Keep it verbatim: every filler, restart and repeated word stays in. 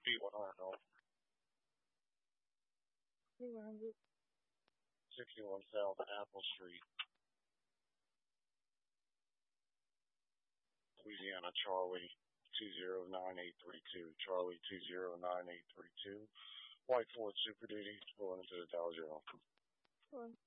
P one hundred North, P one hundred. sixty-one South Apple Street, Louisiana, Charlie two zero nine eight three two. Charlie two zero nine eight three two. White Ford Super Duty, pulling into the Dow Jones. One.